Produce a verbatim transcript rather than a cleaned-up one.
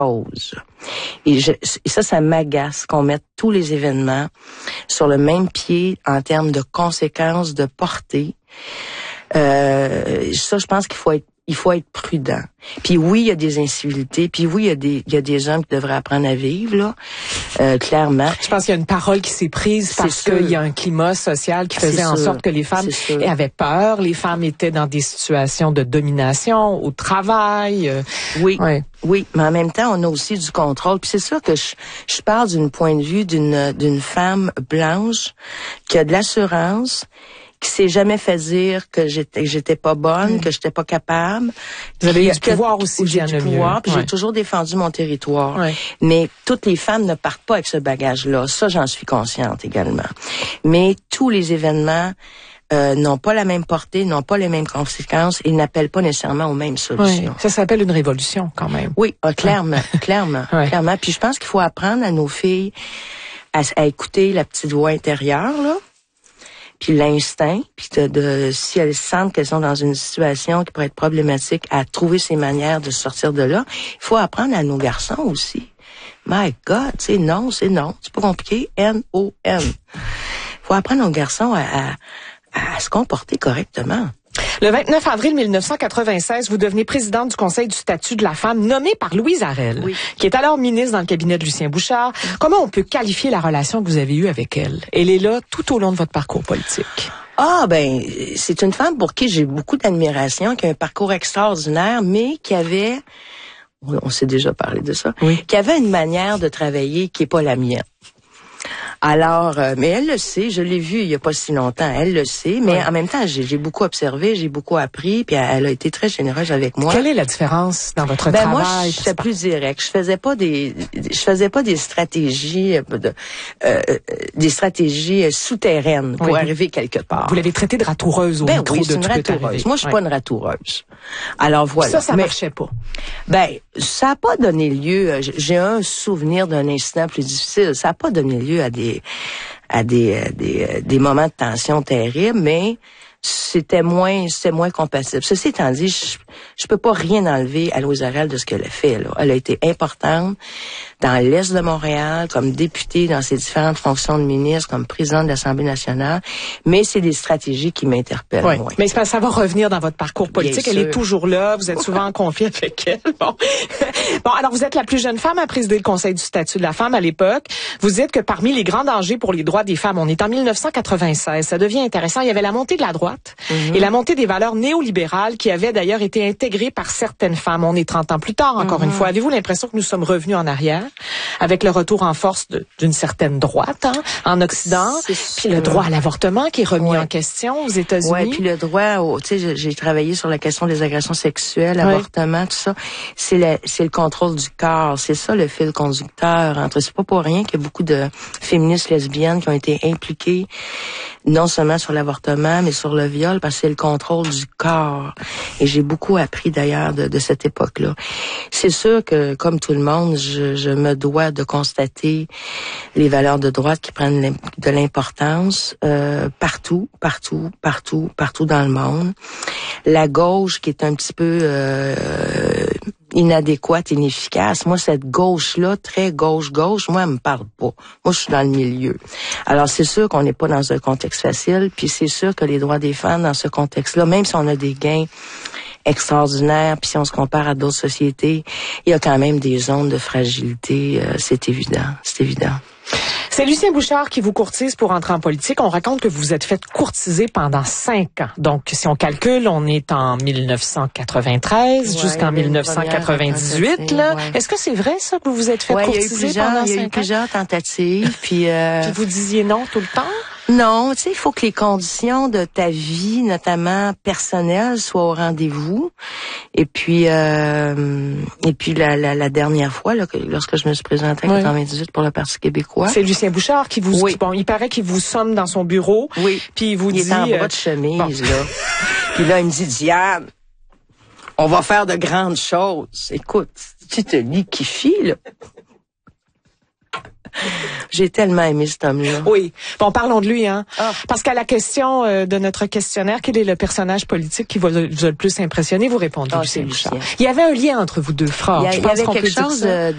chose. Et, je, et ça, ça m'agace qu'on mette tous les événements sur le même pied en termes de conséquences, de portée. Euh, ça, je pense qu'il faut être il faut être prudent. Puis oui, il y a des incivilités. Puis oui, il y a des il y a des hommes qui devraient apprendre à vivre là, euh, clairement. Je pense qu'il y a une parole qui s'est prise parce qu'il y a un climat social qui faisait en sorte que les femmes avaient peur. Les femmes étaient dans des situations de domination au travail. Euh, oui, ouais. oui, mais en même temps, on a aussi du contrôle. Puis c'est sûr que je, je parle d'une point de vue d'une d'une femme blanche qui a de l'assurance, qui s'est jamais fait dire que j'étais j'étais pas bonne, mmh. que j'étais pas capable. Vous avez eu du pouvoir aussi, j'ai du pouvoir, puis ouais. j'ai toujours défendu mon territoire. Ouais. Mais toutes les femmes ne partent pas avec ce bagage-là. Ça, j'en suis consciente également. Mais tous les événements euh, n'ont pas la même portée, n'ont pas les mêmes conséquences, ils n'appellent pas nécessairement aux mêmes solutions. Ouais. Ça s'appelle une révolution, quand même. Oui, euh, clairement, ouais. clairement, ouais. clairement. Puis je pense qu'il faut apprendre à nos filles à, à écouter la petite voix intérieure, là. Puis l'instinct, puis de, de si elles sentent qu'elles sont dans une situation qui pourrait être problématique, à trouver ces manières de sortir de là. Il faut apprendre à nos garçons aussi. My God, c'est non, c'est non. C'est pas compliqué. N O N. Il faut apprendre aux garçons à, à, à se comporter correctement. Le vingt-neuf avril mille neuf cent quatre-vingt-seize, vous devenez présidente du Conseil du statut de la femme, nommée par Louise Arel, oui. qui est alors ministre dans le cabinet de Lucien Bouchard. Oui. Comment on peut qualifier la relation que vous avez eue avec elle? Elle est là tout au long de votre parcours politique. Ah, ben, c'est une femme pour qui j'ai beaucoup d'admiration, qui a un parcours extraordinaire, mais qui avait, on s'est déjà parlé de ça, oui. qui avait une manière de travailler qui est pas la mienne. Alors, euh, mais elle le sait, je l'ai vue il y a pas si longtemps, elle le sait, mais ouais. en même temps, j'ai, j'ai beaucoup observé, j'ai beaucoup appris, puis elle, elle a été très généreuse avec moi. Quelle est la différence dans votre ben, travail? Moi, je suis plus direct. Je faisais pas des, je faisais pas des stratégies, de, euh, des stratégies souterraines pour oui. arriver quelque part. Vous l'avez traitée de ratoureuse au ben micro oui, de c'est une ratoureuse. Moi, je suis ouais. pas une ratoureuse. Alors voilà. Ça, ça mais, marchait pas. Ben, ça a pas donné lieu. J'ai un souvenir d'un incident plus difficile. Ça a pas donné lieu à des à des, des, des moments de tension terribles, mais c'était moins, c'était moins compatible. Ceci étant dit, je, je peux pas rien enlever à Louise Arel de ce qu'elle a fait, là. Elle a été importante dans l'Est de Montréal, comme députée dans ses différentes fonctions de ministre, comme présidente de l'Assemblée nationale, mais c'est des stratégies qui m'interpellent oui. moins. Mais ça va revenir dans votre parcours politique. Bien elle sûr. Est toujours là. Vous êtes souvent en conflit avec elle. Bon. bon, alors vous êtes la plus jeune femme à présider le Conseil du statut de la femme à l'époque. Vous dites que parmi les grands dangers pour les droits des femmes, on est en mille neuf cent quatre-vingt-seize. Ça devient intéressant. Il y avait la montée de la droite mm-hmm. et la montée des valeurs néolibérales qui avaient d'ailleurs été intégrées par certaines femmes. On est trente ans plus tard, encore mm-hmm. une fois. Avez-vous l'impression que nous sommes revenus en arrière avec le retour en force de, d'une certaine droite hein, en Occident, puis le droit à l'avortement qui est remis ouais. en question aux États-Unis. Oui, puis le droit, au, tu sais, j'ai travaillé sur la question des agressions sexuelles, ouais. avortement, tout ça. C'est le, c'est le contrôle du corps, c'est ça le fil conducteur. Entre, c'est pas pour rien qu'il y a beaucoup de féministes lesbiennes qui ont été impliquées non seulement sur l'avortement, mais sur le viol, parce que c'est le contrôle du corps. Et j'ai beaucoup appris d'ailleurs de, de cette époque-là. C'est sûr que, comme tout le monde, je, je me dois de constater les valeurs de droite qui prennent de l'importance euh, partout, partout, partout, partout dans le monde. La gauche qui est un petit peu euh, inadéquate, inefficace. Moi, cette gauche-là, très gauche-gauche, moi, elle me parle pas. Moi, je suis dans le milieu. Alors, c'est sûr qu'on n'est pas dans un contexte facile, puis c'est sûr que les droits des femmes dans ce contexte-là, même si on a des gains extraordinaires, puis si on se compare à d'autres sociétés, il y a quand même des zones de fragilité, euh, c'est évident, c'est évident. C'est Lucien Bouchard qui vous courtise pour entrer en politique. On raconte que vous vous êtes fait courtiser pendant cinq ans. Donc, si on calcule, on est en mille neuf cent quatre-vingt-treize ouais, jusqu'en mille neuf cent quatre-vingt-dix-huit. Là. Ouais. Est-ce que c'est vrai, ça, que vous vous êtes fait ouais, courtiser pendant cinq ans? Il y a eu plusieurs tentatives. Puis, euh... puis vous disiez non tout le temps? Non, tu sais, il faut que les conditions de ta vie, notamment personnelle, soient au rendez-vous. Et puis, euh, et puis la, la, la dernière fois, là, que, lorsque je me suis présentée en oui. quatre-vingt-dix-huit pour le Parti québécois, c'est Lucien Bouchard qui vous, oui. bon, il paraît qu'il vous somme dans son bureau, oui, puis il vous il dit, est en bras euh, de chemise bon. là. Puis là, il me dit, Diane, on va faire de grandes choses. Écoute, tu te liquifies là. J'ai tellement aimé cet homme-là. Oui. Bon, parlons de lui, hein. Ah. Parce qu'à la question euh, de notre questionnaire, quel est le personnage politique qui vous a, vous a le plus impressionné, vous répondez, ah, Lucien Bouchard. Lucien. Il y avait un lien entre vous deux, frères. Il y, a, Je il pense y avait qu'on quelque peut chose dire ça. de,